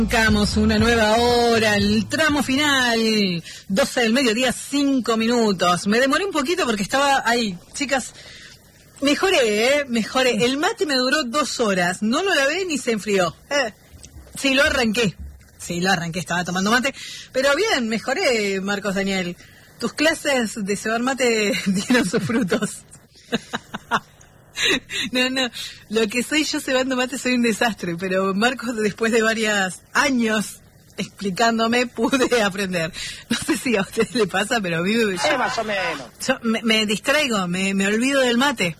Arrancamos una nueva hora, el tramo final, 12 del mediodía, 5 minutos. Me demoré un poquito porque estaba ahí, chicas, mejoré. El mate me duró 2 horas, no lo lavé ni se enfrió. Sí, lo arranqué, estaba tomando mate, pero bien, mejoré, Marcos Daniel. Tus clases de cebar mate dieron sus frutos. No, lo que soy yo cebando mate soy un desastre, pero Marcos, después de varios años explicándome, pude aprender. No sé si a ustedes le pasa, pero a mí más o menos. Yo me distraigo, me olvido del mate.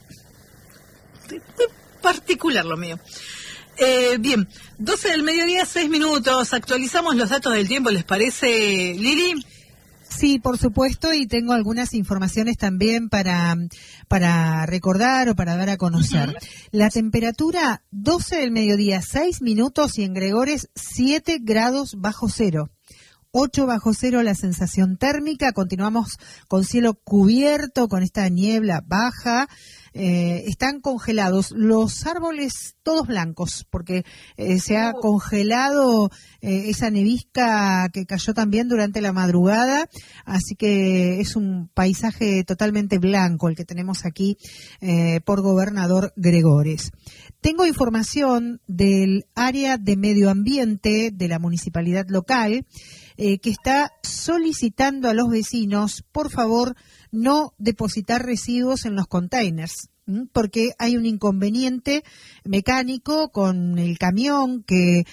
Particular lo mío. Bien, 12 del mediodía, 6 minutos, actualizamos los datos del tiempo, ¿les parece, Lili? Sí, por supuesto, y tengo algunas informaciones también para recordar o para dar a conocer. Uh-huh. La temperatura, 12 del mediodía, 6 minutos, y en Gregores 7 grados bajo cero. 8 bajo cero la sensación térmica. Continuamos con cielo cubierto, con esta niebla baja. Están congelados los árboles todos blancos porque se ha congelado esa nevisca que cayó también durante la madrugada, así que es un paisaje totalmente blanco el que tenemos aquí por Gobernador Gregores. Tengo información del área de medio ambiente de la municipalidad local que está solicitando a los vecinos, por favor, no depositar residuos en los containers, porque hay un inconveniente mecánico con el camión que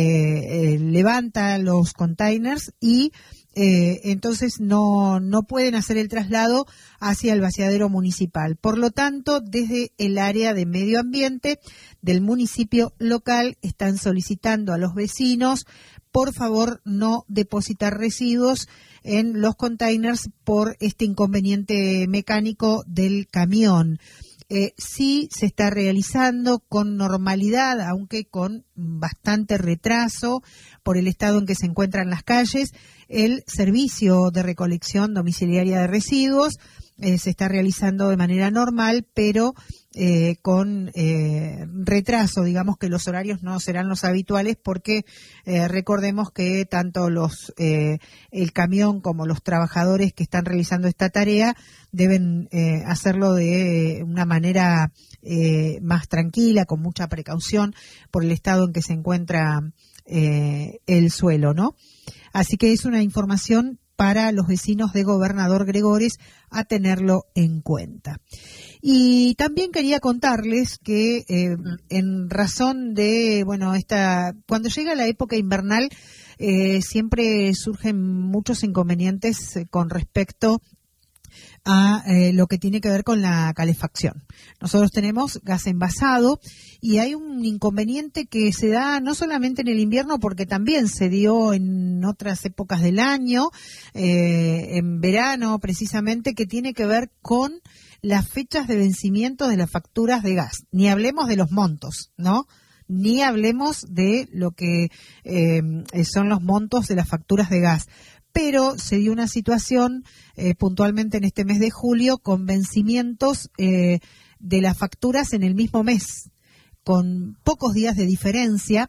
levanta los containers y entonces no pueden hacer el traslado hacia el vaciadero municipal. Por lo tanto, desde el área de medio ambiente del municipio local están solicitando a los vecinos, por favor, no depositar residuos en los containers por este inconveniente mecánico del camión. Sí se está realizando con normalidad, aunque con bastante retraso por el estado en que se encuentran las calles, el servicio de recolección domiciliaria de residuos. Se está realizando de manera normal, pero con retraso. Digamos que los horarios no serán los habituales porque recordemos que tanto el camión como los trabajadores que están realizando esta tarea deben hacerlo de una manera más tranquila, con mucha precaución por el estado en que se encuentra el suelo, ¿no? Así que es una información para los vecinos de Gobernador Gregores a tenerlo en cuenta. Y también quería contarles que en razón de, cuando llega la época invernal, siempre surgen muchos inconvenientes con respecto a lo que tiene que ver con la calefacción. Nosotros tenemos gas envasado y hay un inconveniente que se da no solamente en el invierno, porque también se dio en otras épocas del año, en verano precisamente, que tiene que ver con las fechas de vencimiento de las facturas de gas. Ni hablemos de los montos, ¿no? Ni hablemos de lo que son los montos de las facturas de gas. Pero se dio una situación puntualmente en este mes de julio con vencimientos de las facturas en el mismo mes, con pocos días de diferencia,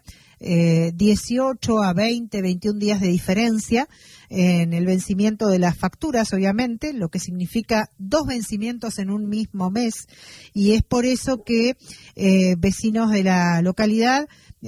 18 a 20, 21 días de diferencia en el vencimiento de las facturas, obviamente, lo que significa 2 vencimientos en un mismo mes, y es por eso que vecinos de la localidad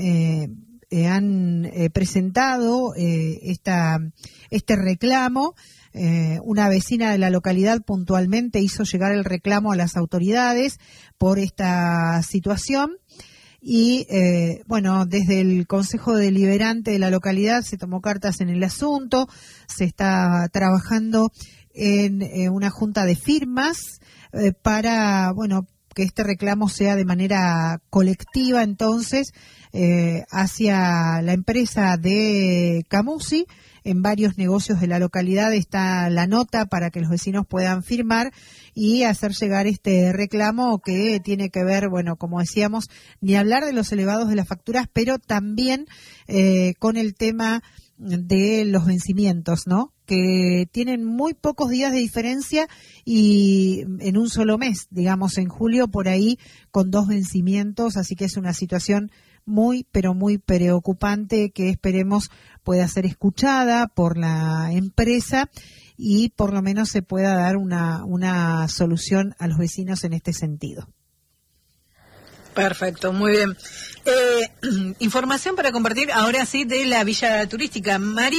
han presentado este reclamo. Una vecina de la localidad puntualmente hizo llegar el reclamo a las autoridades por esta situación y desde el Consejo Deliberante de la localidad se tomó cartas en el asunto. Se está trabajando en una junta de firmas para que este reclamo sea de manera colectiva, entonces, hacia la empresa de Camusi. En varios negocios de la localidad está la nota para que los vecinos puedan firmar y hacer llegar este reclamo que tiene que ver, como decíamos, ni hablar de los elevados de las facturas, pero también con el tema de los vencimientos, ¿no? Que tienen muy pocos días de diferencia y en un solo mes, digamos en julio por ahí, con 2 vencimientos, así que es una situación muy, pero muy preocupante, que esperemos pueda ser escuchada por la empresa y por lo menos se pueda dar una solución a los vecinos en este sentido. Perfecto, muy bien. Información para compartir ahora sí de la Villa Turística. Mari.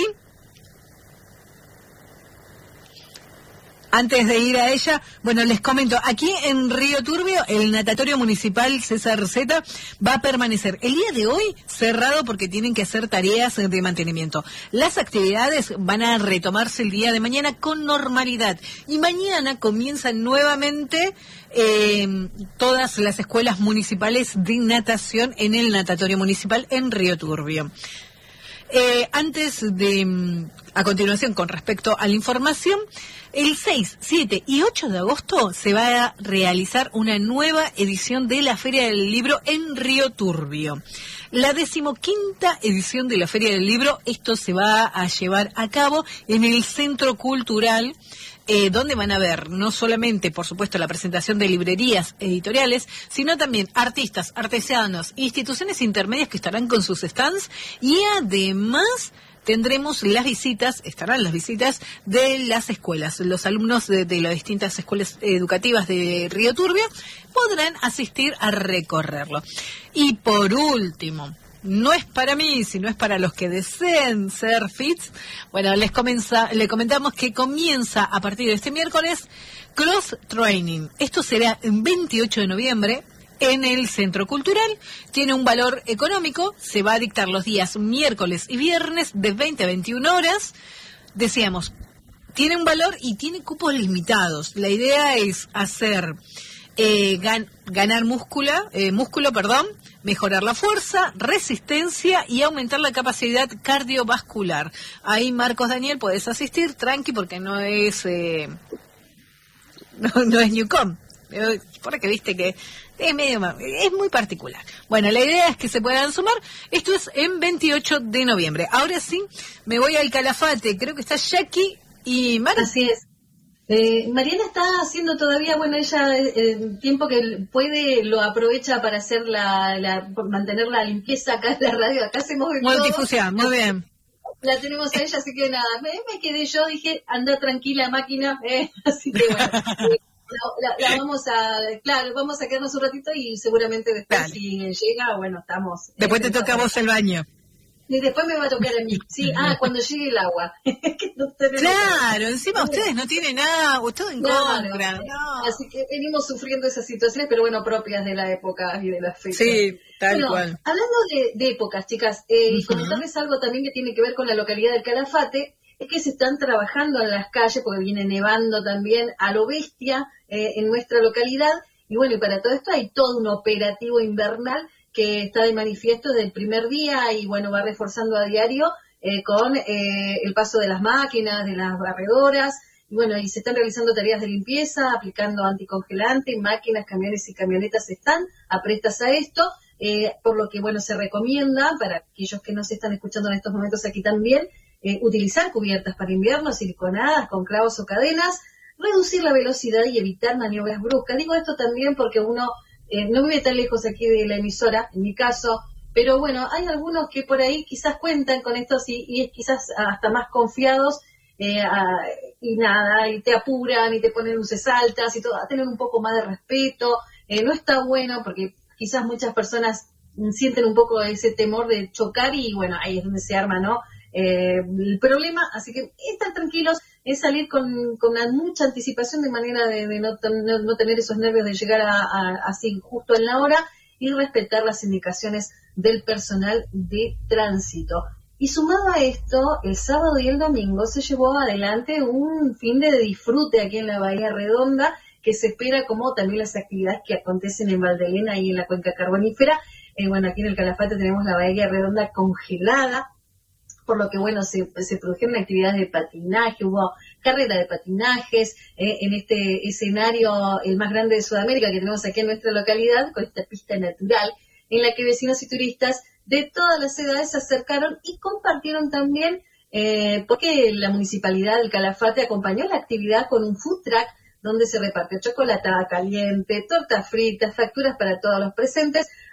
Antes de ir a ella, bueno, les comento, aquí en Río Turbio, el natatorio municipal César Zeta va a permanecer el día de hoy cerrado porque tienen que hacer tareas de mantenimiento. Las actividades van a retomarse el día de mañana con normalidad y mañana comienzan nuevamente todas las escuelas municipales de natación en el natatorio municipal en Río Turbio. A continuación, con respecto a la información, el 6, 7 y 8 de agosto se va a realizar una nueva edición de la Feria del Libro en Río Turbio. La 15ª edición de la Feria del Libro, esto se va a llevar a cabo en el Centro Cultural, donde van a ver no solamente, por supuesto, la presentación de librerías editoriales, sino también artistas, artesanos, instituciones intermedias que estarán con sus stands y además tendremos estarán las visitas de las escuelas. Los alumnos de las distintas escuelas educativas de Río Turbio podrán asistir a recorrerlo. Y por último, no es para mí, sino es para los que deseen ser fits. Bueno, le comentamos que comienza a partir de este miércoles Cross Training. Esto será el 28 de noviembre en el Centro Cultural. Tiene un valor económico, se va a dictar los días miércoles y viernes de 20 a 21 horas. Decíamos, tiene un valor y tiene cupos limitados. La idea es hacer ganar músculo, mejorar la fuerza, resistencia y aumentar la capacidad cardiovascular. Ahí, Marcos Daniel, podés asistir, tranqui, porque no es no es Newcom. Porque viste que es muy particular. Bueno, la idea es que se puedan sumar. Esto es en 28 de noviembre. Ahora sí, me voy al Calafate. Creo que está Jackie y Mari. Así es. Mariana está haciendo todavía, bueno, ella el tiempo que puede lo aprovecha para hacer mantener la limpieza acá en la radio. Acá hacemos difusión, muy bien. La tenemos a ella, así que nada, me quedé yo, dije, anda tranquila máquina, así que bueno. Vamos a quedarnos un ratito y seguramente después, dale, si llega, bueno, estamos. Después te toca a vos el baño. Y después me va a tocar a mí. Sí, cuando llegue el agua. Claro, encima ustedes no tienen nada, todo en contra. No. Así que venimos sufriendo esas situaciones, pero bueno, propias de la época y de las fechas. Sí, tal cual. Hablando de épocas, chicas, comentarles algo también que tiene que ver con la localidad del Calafate. Es que se están trabajando en las calles, porque viene nevando también a lo bestia en nuestra localidad. Y bueno, y para todo esto hay todo un operativo invernal que está de manifiesto desde el primer día y bueno, va reforzando a diario con el paso de las máquinas, de las barredoras. Y bueno, y se están realizando tareas de limpieza, aplicando anticongelante, máquinas, camiones y camionetas están aprestas a esto. Por lo que, bueno, se recomienda para aquellos que nos están escuchando en estos momentos aquí también, utilizar cubiertas para invierno, siliconadas, con clavos o cadenas, reducir la velocidad y evitar maniobras bruscas. Digo esto también porque uno no vive tan lejos aquí de la emisora, en mi caso, pero bueno, hay algunos que por ahí quizás cuentan con esto y quizás hasta más confiados y nada, y te apuran y te ponen luces altas y todo, a tener un poco más de respeto. No está bueno porque quizás muchas personas sienten un poco ese temor de chocar y bueno, ahí es donde se arma, ¿no? El problema, así que estar tranquilos, es salir con mucha anticipación de manera de no tener esos nervios de llegar así justo en la hora y respetar las indicaciones del personal de tránsito. Y sumado a esto, el sábado y el domingo se llevó adelante un fin de disfrute aquí en la Bahía Redonda, que se espera, como también las actividades que acontecen en Valdelena y en la cuenca carbonífera. Bueno, aquí en el Calafate tenemos la Bahía Redonda congelada, por lo que, bueno, se produjeron actividades de patinaje, hubo carrera de patinajes, en este escenario, el más grande de Sudamérica que tenemos aquí en nuestra localidad, con esta pista natural, en la que vecinos y turistas de todas las edades se acercaron y compartieron también, porque la Municipalidad del Calafate acompañó la actividad con un food truck, donde se repartió chocolatada caliente, tortas fritas, facturas para todos los presentes,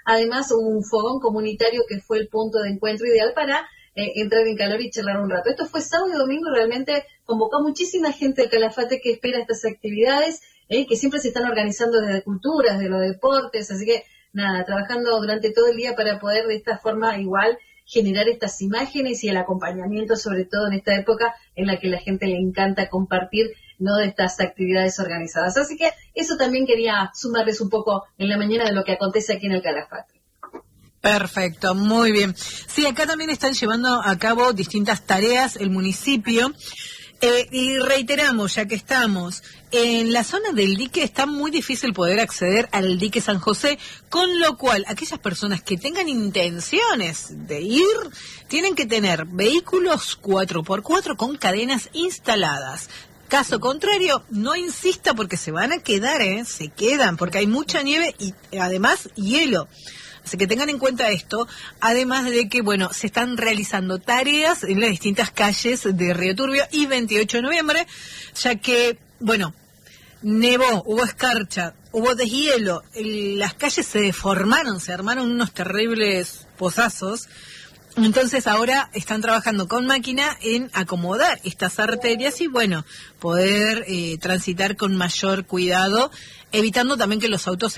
Además, hubo un fogón comunitario que fue el punto de encuentro ideal para entrar en calor y charlar un rato. Esto fue sábado y domingo, realmente convocó a muchísima gente del Calafate que espera estas actividades, que siempre se están organizando desde culturas, de los deportes, así que nada, trabajando durante todo el día para poder de esta forma igual generar estas imágenes y el acompañamiento, sobre todo en esta época en la que a la gente le encanta compartir, ¿no?, de estas actividades organizadas. Así que eso también quería sumarles un poco en la mañana de lo que acontece aquí en el Calafate. Perfecto, muy bien. Sí, acá también están llevando a cabo distintas tareas el municipio. Y reiteramos, ya que estamos en la zona del dique, está muy difícil poder acceder al dique San José, con lo cual aquellas personas que tengan intenciones de ir tienen que tener vehículos 4x4 con cadenas instaladas. Caso contrario, no insista porque se van a quedar, se quedan, porque hay mucha nieve y además hielo. Así que tengan en cuenta esto, además de que, bueno, se están realizando tareas en las distintas calles de Río Turbio y 28 de noviembre, ya que, bueno, nevó, hubo escarcha, hubo deshielo, las calles se deformaron, se armaron unos terribles pozazos. Entonces ahora están trabajando con máquina en acomodar estas arterias y, bueno, poder transitar con mayor cuidado, evitando también que los autos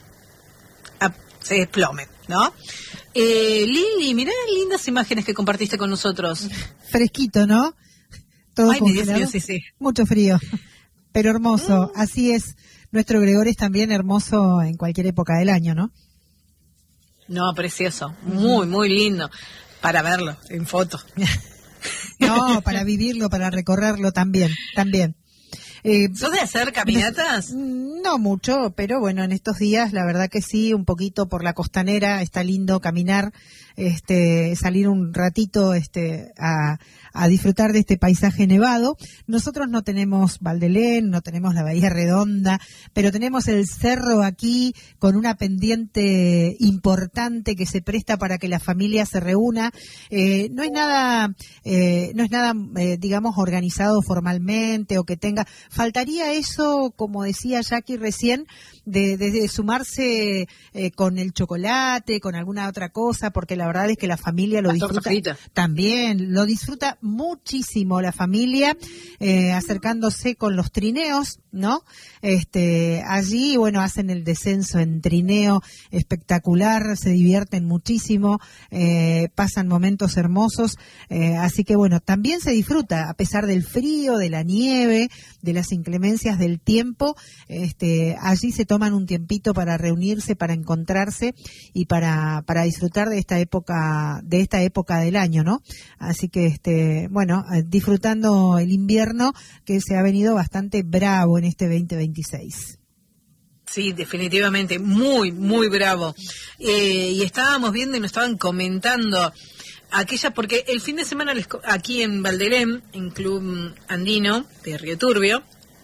se desplomen, ¿no? Lili, mirá lindas imágenes que compartiste con nosotros. Fresquito, ¿no? Todo congelado. Frío, sí. Mucho frío, pero hermoso. Así es. Nuestro Gregorio es también hermoso en cualquier época del año, ¿no? No, precioso. Muy, muy lindo. Para verlo en foto. No, para vivirlo, para recorrerlo también. ¿Sos de hacer caminatas? No mucho, pero bueno, en estos días la verdad que sí, un poquito por la costanera, está lindo caminar, salir un ratito a disfrutar de este paisaje nevado. Nosotros no tenemos Valdelén, no tenemos la Bahía Redonda, pero tenemos el cerro aquí con una pendiente importante que se presta para que la familia se reúna. No es nada, digamos, organizado formalmente o que tenga. Faltaría eso, como decía Jackie recién, de sumarse con el chocolate, con alguna otra cosa, porque la verdad es que la familia lo disfruta también, lo disfruta muchísimo la familia, acercándose con los trineos, ¿no? Allí, bueno, hacen el descenso en trineo espectacular, se divierten muchísimo, pasan momentos hermosos, así que bueno, también se disfruta, a pesar del frío, de la nieve, de las inclemencias del tiempo, allí se toman un tiempito para reunirse, para encontrarse y para disfrutar de esta época del año, ¿no? Así que bueno, disfrutando el invierno que se ha venido bastante bravo en este 2026. Sí, definitivamente, muy, muy bravo. Y estábamos viendo y nos estaban comentando porque el fin de semana aquí en Valdelén, en Club Andino de Río Turbio,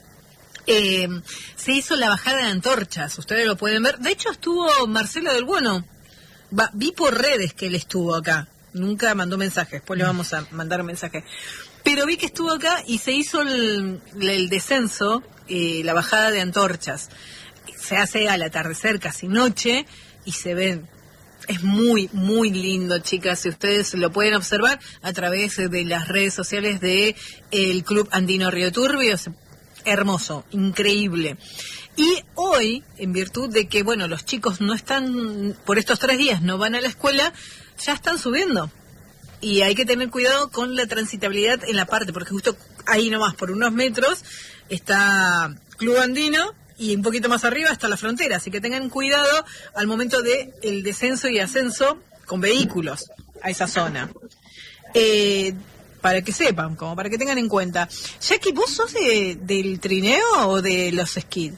se hizo la bajada de antorchas, ustedes lo pueden ver. De hecho estuvo Marcelo del Bueno, vi por redes que él estuvo acá, nunca mandó mensajes, después le vamos a mandar un mensaje, pero vi que estuvo acá y se hizo el descenso, la bajada de antorchas. Se hace al atardecer, casi noche, y se ven. Es muy, muy lindo, chicas, si ustedes lo pueden observar a través de las redes sociales de el Club Andino Río Turbio. Hermoso, increíble. Y hoy, en virtud de que, bueno, los chicos no están, por estos 3 días, no van a la escuela, ya están subiendo. Y hay que tener cuidado con la transitabilidad en la parte, porque justo ahí nomás, por unos metros, está Club Andino, y un poquito más arriba está la frontera, así que tengan cuidado al momento de el descenso y ascenso con vehículos a esa zona. Para que sepan, como para que tengan en cuenta. Jackie, ¿vos sos del trineo o de los esquí?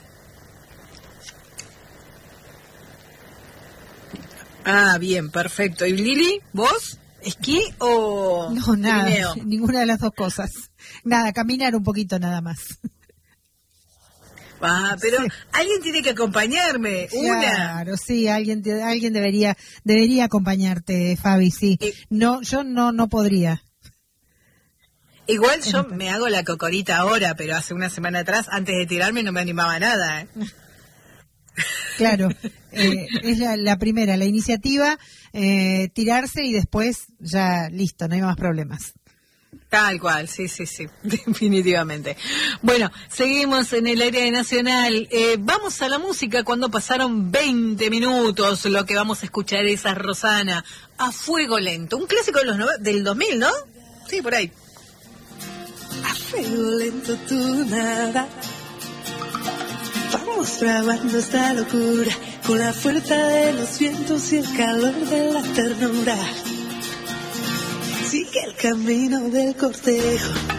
Ah, bien, perfecto. ¿Y Lili, vos? ¿Esquí o no, nada, trineo? Ninguna de las dos cosas. Nada, caminar un poquito nada más. Pero sí. Alguien tiene que acompañarme. Claro, sí, alguien debería acompañarte, Fabi, sí. No, yo no podría. Igual yo me hago la cocorita ahora, pero hace una semana atrás, antes de tirarme, no me animaba a nada. Claro, es la primera, la iniciativa, tirarse y después ya listo, no hay más problemas. Tal cual, sí, definitivamente. Bueno, seguimos en el aire nacional. Vamos a la música cuando pasaron 20 minutos. Lo que vamos a escuchar es a Rosana, A Fuego Lento. Un clásico del 2000, ¿no? Sí, por ahí. A fuego lento tú nada. Vamos trabando esta locura con la fuerza de los vientos y el calor de la ternura. Sigue el camino del cortejo,